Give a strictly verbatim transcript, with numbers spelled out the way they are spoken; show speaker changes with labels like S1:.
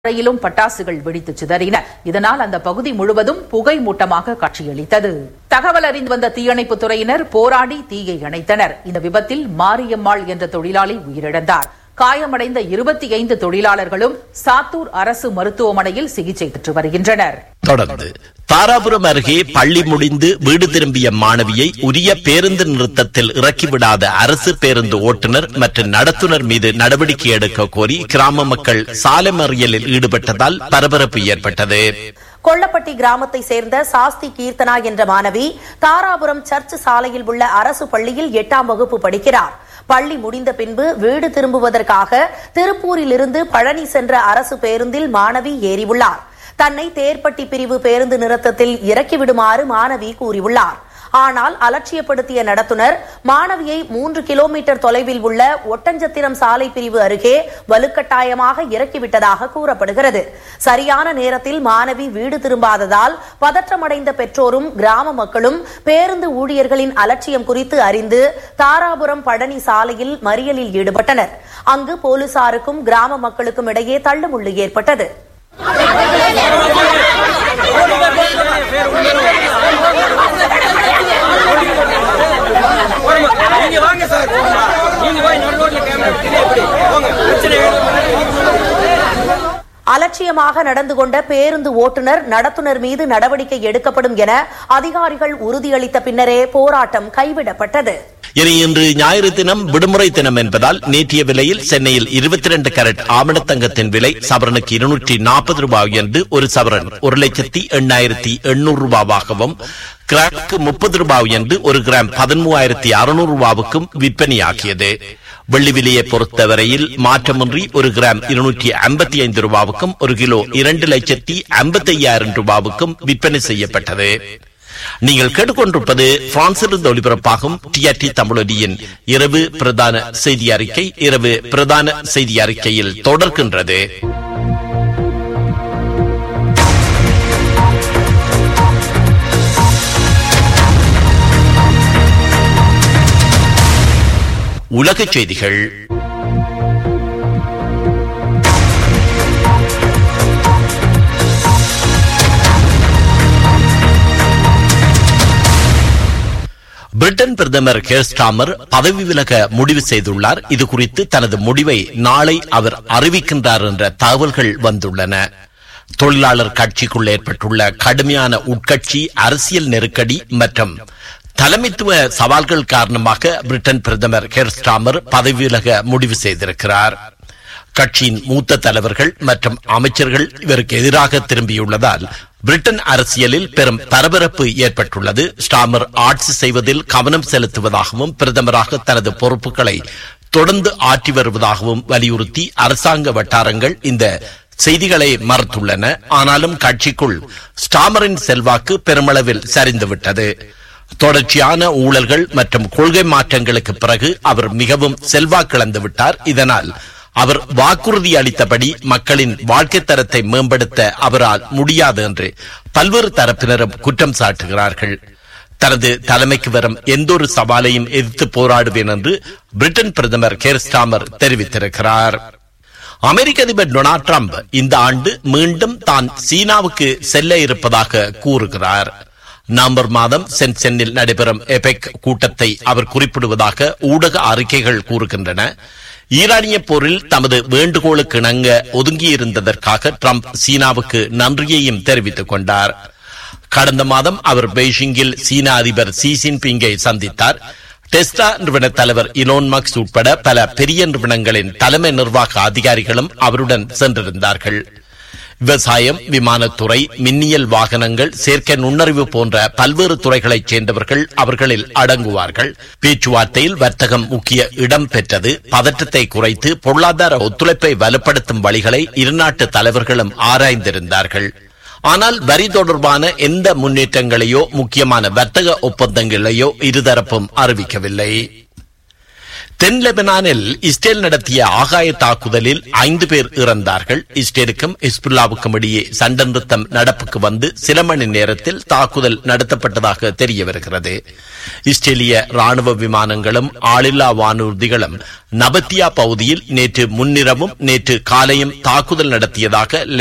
S1: முறையிலும் பட்டாசுகள் வெடித்து சிதறின. இதனால் அந்த பகுதி முழுவதும் புகை மூட்டமாக காட்சியளித்தது. தகவல் அறிந்து வந்த தீயணைப்புத் துறையினர் போராடி தீயை அணைத்தனர். இந்த விபத்தில் மாரியம்மாள் என்ற தொழிலாளி உயிரிழந்தார். காயமடைந்த இருபத்தி ஐந்து தொழிலாளர்களும் சாத்தூர் அரசு மருத்துவமனையில் சிகிச்சை பெற்று வருகின்றனர்.
S2: தொடர்ந்து தாராபுரம் அருகே பள்ளி முடிந்து வீடு திரும்பிய மாணவியை உரிய பேருந்து நிறுத்தத்தில் இறக்கிவிடாத அரசு பேருந்து ஓட்டுநர் மற்றும் நடத்துனர் மீது நடவடிக்கை எடுக்க கோரி கிராம மக்கள் சாலை மறியலில் ஈடுபட்டதால் பரபரப்பு ஏற்பட்டது.
S3: கொல்லப்பட்டி கிராமத்தை சேர்ந்த சாஸ்தி கீர்த்தனா என்ற மாணவி தாராபுரம் சர்ச் சாலையில் உள்ள அரசு பள்ளியில் எட்டாம் வகுப்பு படிக்கிறார். பள்ளி முடிந்த பின்பு வீடு திரும்புவதற்காக திருப்பூரிலிருந்து பழனி சென்ற அரசு பேருந்தில் மாணவி ஏறியுள்ளார். தன்னை தேர்ப்பட்டி பிரிவு பேருந்து நிறுத்தத்தில் இறக்கிவிடுமாறு மாணவி கூறியுள்ளார். ஆனால் அலட்சியப்படுத்திய நடத்துனர் மாணவியை மூன்று கிலோமீட்டர் தொலைவில் உள்ள ஒட்டஞ்சத்திரம் சாலை பிரிவு அருகே வலுக்கட்டாயமாக இறக்கிவிட்டதாக கூறப்படுகிறது. சரியான நேரத்தில் மாணவி வீடு திரும்பாததால் பதற்றமடைந்த பெற்றோரும் கிராம மக்களும் பேருந்து ஊழியர்களின் அலட்சியம் குறித்து அறிந்து தாராபுரம் பழனி சாலையில் மறியலில் ஈடுபட்டனர். அங்கு போலீசாருக்கும் கிராம மக்களுக்கும் இடையே தள்ளுமுள்ளு ஏற்பட்டது. அலட்சியமாக நடந்து கொண்ட பேருந்து ஓட்டுநர் நடத்துனர் மீது நடவடிக்கை எடுக்கப்படும் என அதிகாரிகள் உறுதியளித்த பின்னரே போராட்டம் கைவிடப்பட்டது.
S2: இனி இன்று ஞாயிறு தினம் விடுமுறை தினம் என்பதால் நேற்றைய விலையில் சென்னையில் இருபத்தி இரண்டு கேரட் ஆமணத்தங்கத்தின் விலை சவரனுக்கு இருநூற்றி நாற்பது ரூபாய் என்று ஒரு சவரன் ஒரு லட்சத்தி எண்ணாயிரத்தி எண்ணூறு ரூபாவாகவும் கிராமுக்கு முப்பது ரூபாய் என்று ஒரு கிராம் பதிமூவாயிரத்தி அறுநூறு ரூபாவுக்கும் விற்பனையாகியது. வெள்ளி விலையை பொறுத்தவரையில் மாற்றமின்றி ஒரு கிராம் இருநூற்றி ஐம்பத்தி ஐந்து ரூபாவுக்கும் ஒரு கிலோ இரண்டு லட்சத்தி ஐம்பத்தி ஐயாயிரம் ரூபாவுக்கும் விற்பனை செய்யப்பட்டது. நீங்கள் கேட்டுக்கொண்டிருப்பது பிரான்சிலிருந்து ஒலிபரப்பாகும் டிஆர்டி தமிழொலியின் இரவு பிரதான செய்தி அறிக்கை. இரவு பிரதான செய்தி அறிக்கையில் தொடர்கின்றது. உலகச் செய்திகள். பிரிட்டன் பிரதமர் கேர் ஸ்டார்மர் பதவி விலக முடிவு செய்துள்ளார். இது குறித்து தனது முடிவை நாளை அவர் அறிவிக்கின்றார் என்ற தகவல்கள் வந்துள்ளன. தொழிலாளர் கட்சிக்குள் ஏற்பட்டுள்ள கடுமையான உட்கட்சி அரசியல் நெருக்கடி மற்றும் தலைமைத்துவ சவால்கள் காரணமாக பிரிட்டன் பிரதமர் கேர் ஸ்டார்மர் பதவி விலக முடிவு செய்திருக்கிறார். கட்சியின் மூத்த தலைவர்கள் மற்றும் அமைச்சர்கள் இவருக்கு எதிராக திரும்பியுள்ளதால் பிரிட்டன் அரசியலில் பெரும் பரபரப்பு ஏற்பட்டுள்ளது. ஸ்டார்மர் ஆட்சி செய்வதில் கவனம் செலுத்துவதாகவும் பிரதமராக தனது பொறுப்புகளை தொடர்ந்து ஆற்றி வருவதாகவும் வலியுறுத்தி அரசாங்க வட்டாரங்கள் இந்த செய்திகளை மறுத்துள்ளன. ஆனாலும் கட்சிக்குள் ஸ்டார்மரின் செல்வாக்கு பெருமளவில் சரிந்துவிட்டது. தொடர்ச்சியான ஊழல்கள் மற்றும் கொள்கை மாற்றங்களுக்கு பிறகு அவர் மிகவும் செல்வாக்கிழந்து விட்டார். இதனால் அவர் வாக்குறுதி அளித்தபடி மக்களின் வாழ்க்கை தரத்தை மேம்படுத்த அவரால் முடியாது என்று பல்வேறு தரப்பினரும் குற்றம் சாட்டுகிறார்கள். தனது தலைமைக்கு வரும் எந்த ஒரு சவாலையும் எதிர்த்து போராடுவேன் என்று பிரிட்டன் பிரதமர் கேர் ஸ்டார்மர் தெரிவித்திருக்கிறார். அமெரிக்க அதிபர் டொனால்ட் ட்ரம்ப் இந்த ஆண்டு மீண்டும் தான் சீனாவுக்கு செல்ல இருப்பதாக கூறுகிறார். நவம்பர் மாதம் சென்சென்னில் நடைபெறும் எபெக் கூட்டத்தை அவர் குறிப்பிடுவதாக ஊடக அறிக்கைகள் கூறுகின்றன. ஈரானிய போரில் தமது வேண்டுகோளுக்கு இணங்க ஒதுங்கியிருந்ததற்காக ட்ரம்ப் சீனாவுக்கு நன்றியையும் தெரிவித்துக் கொண்டார். கடந்த மாதம் அவர் பெய்ஜிங்கில் சீன அதிபர் ஷி ஜின்பிங்கை சந்தித்தார். டெஸ்லா நிறுவன தலைவர் இலோன் மஸ்க் உட்பட பல பெரிய நிறுவனங்களின் தலைமை நிர்வாக அதிகாரிகளும் அவருடன் சென்றிருந்தார்கள். விவசாயம், விமானத்துறை, மின்னியல் வாகனங்கள், செயற்கை நுண்ணறிவு போன்ற பல்வேறு துறைகளைச் சேர்ந்தவர்கள் அவர்களில் அடங்குவார்கள். பேச்சுவார்த்தையில் வர்த்தகம் முக்கிய இடம் பெற்றது. பதற்றத்தை குறைத்து பொருளாதார ஒத்துழைப்பை வலுப்படுத்தும் வழிகளை இருநாட்டு தலைவர்களும் ஆராய்ந்திருந்தார்கள். ஆனால் வரி தொடர்பான எந்த முன்னேற்றங்களையோ முக்கியமான வர்த்தக ஒப்பந்தங்களையோ இருதரப்பும் அறிவிக்கவில்லை. தென் லெபனானில் இஸ்ரேல் நடத்திய ஆகாய தாக்குதலில் ஐந்து பேர் இறந்தார்கள். இஸ்ரேலுக்கும் ஹிஸ்புல்லாவுக்கும் இடையே சண்டை நிறுத்தம் நடப்புக்கு வந்து சில மணி நேரத்தில் தாக்குதல் நடத்தப்பட்டதாக தெரிய வருகிறது. இஸ்ரேலிய ராணுவ விமானங்களும் ஆளில்லா வானூர்திகளும் நபத்தியா பகுதியில் நேற்று முன்னிரவும் நேற்று காலையும் தாக்குதல் நடத்தியதாக